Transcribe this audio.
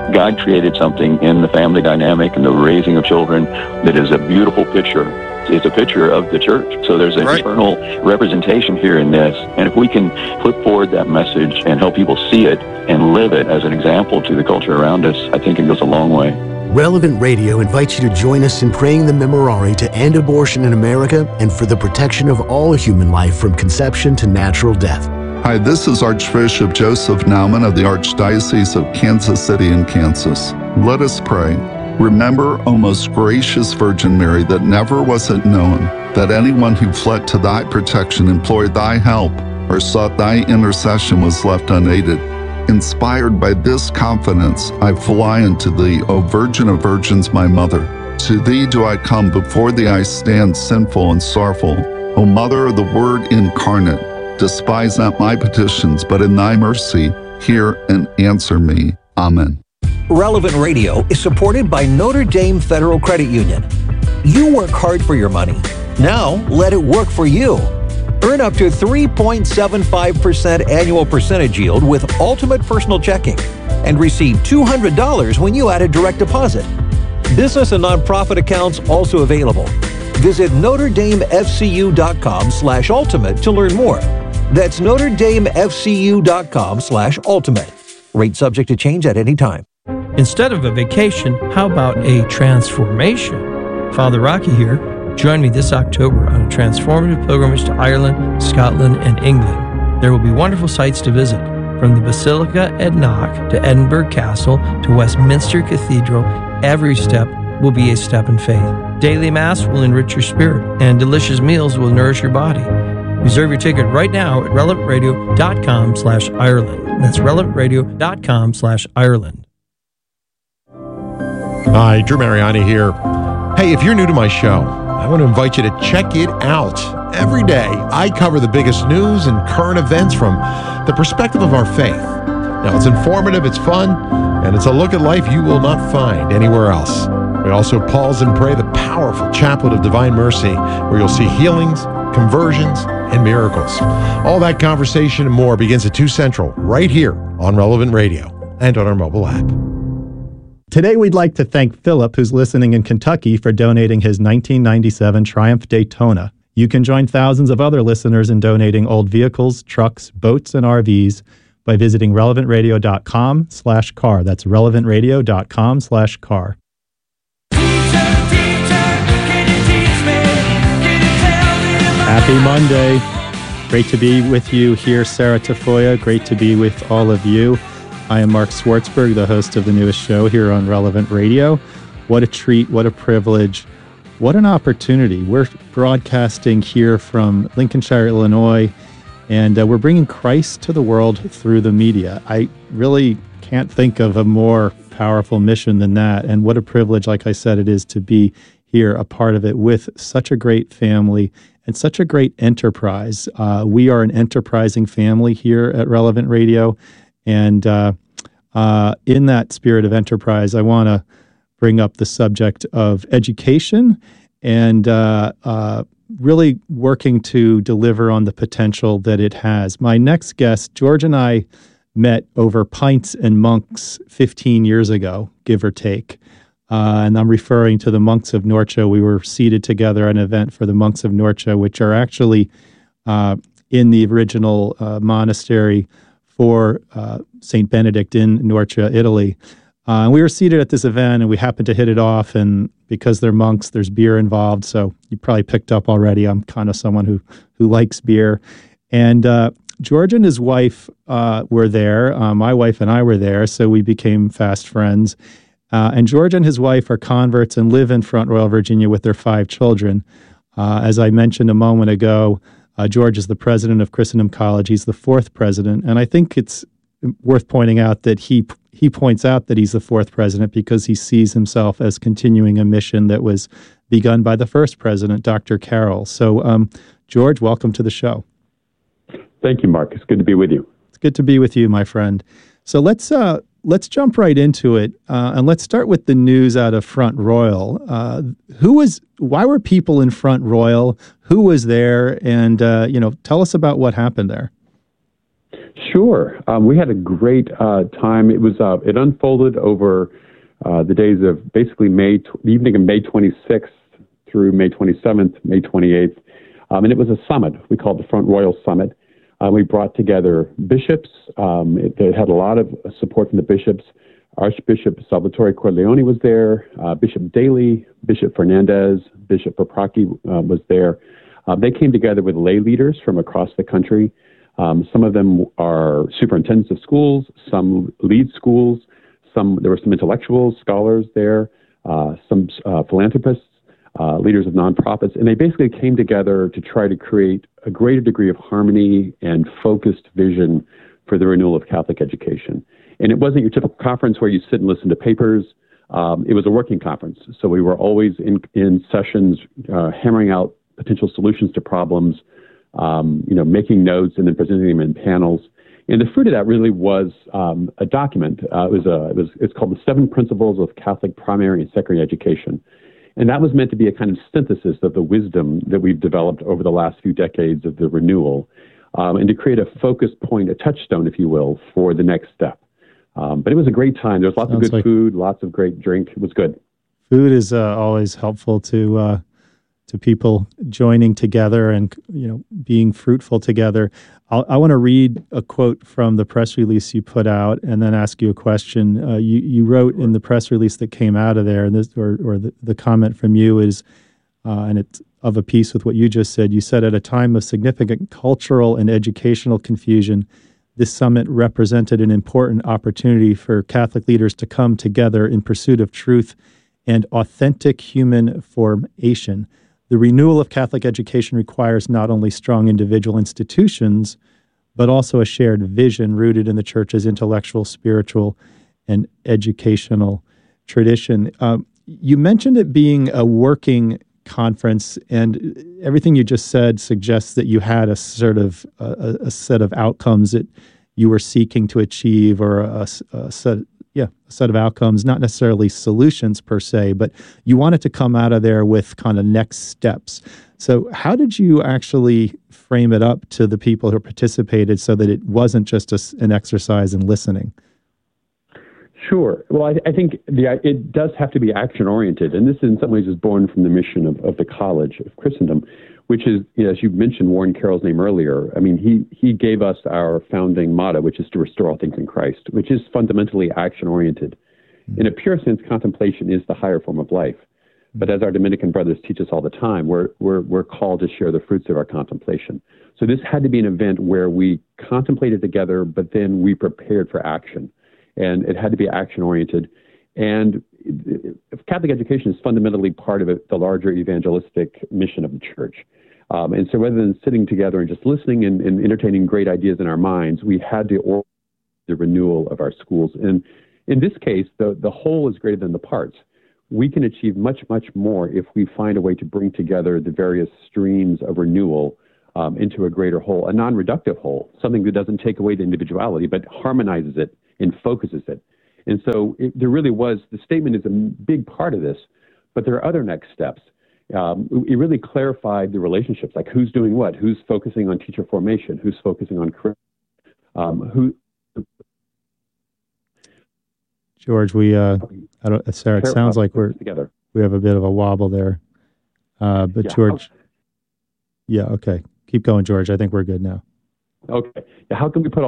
God created something in the family dynamic and the raising of children that is a beautiful picture. It's a picture of the church. So there's an eternal representation here in this. And if we can put forward that message and help people see it and live it as an example to the culture around us, I think it goes a long way. Relevant Radio invites you to join us in praying the Memorare to end abortion in America and for the protection of all human life from conception to natural death. Hi, this is Archbishop Joseph Naumann of the Archdiocese of Kansas City in Kansas. Let us pray. Remember, O most gracious Virgin Mary, that never was it known that anyone who fled to thy protection, implored thy help, or sought thy intercession was left unaided. Inspired by this confidence, I fly unto thee, O Virgin of Virgins, my Mother. To thee do I come, before thee I stand sinful and sorrowful. O Mother of the Word incarnate, despise not my petitions, but in thy mercy hear and answer me. Amen. Relevant Radio is supported by Notre Dame Federal Credit Union. You work hard for your money. Now let it work for you. Earn up to 3.75% annual percentage yield with Ultimate Personal Checking and receive $200 when you add a direct deposit. Business and nonprofit accounts also available. Visit NotreDameFCU.com/ultimate to learn more. That's NotreDameFCU.com/ultimate. Rate subject to change at any time. Instead of a vacation, how about a transformation? Father Rocky here. Join me this October on a transformative pilgrimage to Ireland, Scotland, and England. There will be wonderful sights to visit, from the Basilica at Knock to Edinburgh Castle to Westminster Cathedral. Every step will be a step in faith. Daily Mass will enrich your spirit, and delicious meals will nourish your body. Reserve your ticket right now at relevantradio.com/Ireland. That's relevantradio.com/Ireland. Hi, Drew Mariani here. Hey, if you're new to my show, I want to invite you to check it out. Every day, I cover the biggest news and current events from the perspective of our faith. Now, it's informative, it's fun, and it's a look at life you will not find anywhere else. We also pause and pray the powerful Chaplet of Divine Mercy, where you'll see healings, conversions, and miracles. All that conversation and more begins at 2 Central, right here on Relevant Radio and on our mobile app. Today, we'd like to thank Philip, who's listening in Kentucky, for donating his 1997 Triumph Daytona. You can join thousands of other listeners in donating old vehicles, trucks, boats, and RVs by visiting relevantradio.com/car. That's relevantradio.com/car. Happy Monday. Great to be with you here, Sarah Tafoya. Great to be with all of you. I am Mark Swartzberg, the host of the newest show here on Relevant Radio. What a treat, what a privilege, what an opportunity. We're broadcasting here from Lincolnshire, Illinois, and we're bringing Christ to the world through the media. I really can't think of a more powerful mission than that, and what a privilege, like I said, it is to be here, a part of it, with such a great family and such a great enterprise. We are an enterprising family here at Relevant Radio. And in that spirit of enterprise, I want to bring up the subject of education and really working to deliver on the potential that it has. My next guest, George and I met over pints and monks 15 years ago, give or take. And I'm referring to the Monks of Norcia. We were seated together at an event for the Monks of Norcia, which are actually in the original monastery for St. Benedict in Norcia, Italy. We were seated at this event, and we happened to hit it off, and because they're monks, there's beer involved, so you probably picked up already. I'm kind of someone who likes beer. And George and his wife were there. My wife and I were there, so we became fast friends. And George and his wife are converts and live in Front Royal, Virginia with their 5 children. As I mentioned a moment ago, George is the president of Christendom College. He's the 4th president. And I think it's worth pointing out that he points out that he's the 4th president because he sees himself as continuing a mission that was begun by the 1st president, Dr. Carroll. So, George, welcome to the show. Thank you, Mark. It's good to be with you. It's good to be with you, my friend. So let's jump right into it, and let's start with the news out of Front Royal. Why were people in Front Royal? Who was there? And tell us about what happened there. Sure. We had a great time. It was it unfolded over the days of basically the evening of May 26th through May 27th, May 28th. And it was a summit. We called the Front Royal Summit. We brought together bishops. It had a lot of support from the bishops. Archbishop Salvatore Corleone was there. Bishop Daly, Bishop Fernandez, Bishop Paprocki was there. They came together with lay leaders from across the country. Some of them are superintendents of schools, some lead schools, there were some intellectuals, scholars there, some philanthropists, leaders of nonprofits, and they basically came together to try to create a greater degree of harmony and focused vision for the renewal of Catholic education. And it wasn't your typical conference where you sit and listen to papers. It was a working conference. So we were always in sessions, hammering out potential solutions to problems, making notes and then presenting them in panels. And the fruit of that really was a document. It's called The 7 Principles of Catholic Primary and Secondary Education. And that was meant to be a kind of synthesis of the wisdom that we've developed over the last few decades of the renewal, and to create a focus point, a touchstone, if you will, for the next step. But it was a great time. There was lots of good food, lots of great drink. It was good. Food is always helpful to people joining together and being fruitful together. I want to read a quote from the press release you put out, and then ask you a question. You wrote in the press release that came out of there, and the comment from you is, and it's of a piece with what you just said. You said, at a time of significant cultural and educational confusion, this summit represented an important opportunity for Catholic leaders to come together in pursuit of truth and authentic human formation. The renewal of Catholic education requires not only strong individual institutions, but also a shared vision rooted in the Church's intellectual, spiritual, and educational tradition. You mentioned it being a working conference, and everything you just said suggests that you had a sort of a set of outcomes that you were seeking to achieve, or a set of outcomes, not necessarily solutions per se, but you wanted to come out of there with kind of next steps. So how did you actually frame it up to the people who participated so that it wasn't just an exercise in listening? Sure. Well, I think it does have to be action-oriented, and this in some ways is born from the mission of the College of Christendom, which is, as you mentioned Warren Carroll's name earlier. I mean, he gave us our founding motto, which is to restore all things in Christ, which is fundamentally action-oriented. In a pure sense, contemplation is the higher form of life. But as our Dominican brothers teach us all the time, we're called to share the fruits of our contemplation. So this had to be an event where we contemplated together, but then we prepared for action. And it had to be action-oriented. And Catholic education is fundamentally part of the larger evangelistic mission of the Church. And so rather than sitting together and just listening and entertaining great ideas in our minds, we had to order the renewal of our schools. And in this case, the whole is greater than the parts. We can achieve much, much more if we find a way to bring together the various streams of renewal into a greater whole, a non-reductive whole, something that doesn't take away the individuality, but harmonizes it and focuses it. And so there really was, the statement is a big part of this, but there are other next steps. It really clarified the relationships, like who's doing what, who's focusing on teacher formation, who's focusing on curriculum, George, Sarah, it sounds like we have a bit of a wobble there. But yeah, George, okay. Keep going, George. I think we're good now. Okay. How can we put